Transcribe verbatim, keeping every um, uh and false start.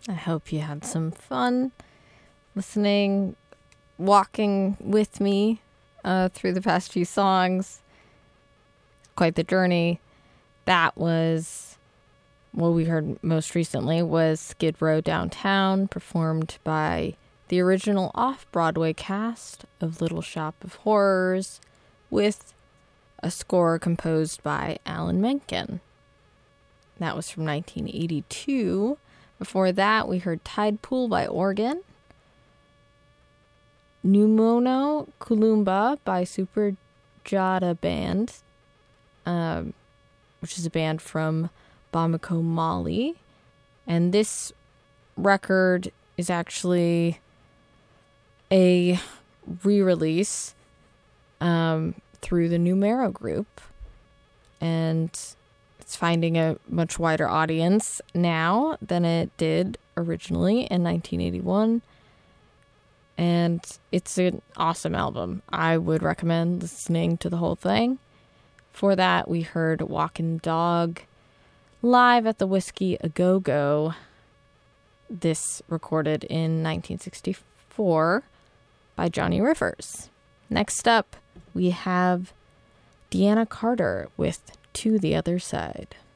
I hope you had some fun listening, walking with me uh, through the past few songs. Quite the journey. That was what we heard most recently was Skid Row Downtown, performed by the original off-Broadway cast of Little Shop of Horrors, with a score composed by Alan Menken. That was from nineteen eighty-two. Before that, we heard Tide Pool by Organ, Numono Kulumba by Super Jada Band, um, which is a band from Bamako, Mali. And this record is actually a re-release um, through the Numero Group. And it's finding a much wider audience now than it did originally in nineteen eighty-one. And it's an awesome album. I would recommend listening to the whole thing. For that, we heard Walkin' Dog live at the Whiskey A Go Go. This recorded in nineteen sixty-four by Johnny Rivers. Next up, we have Deanna Carter with To the Other Side.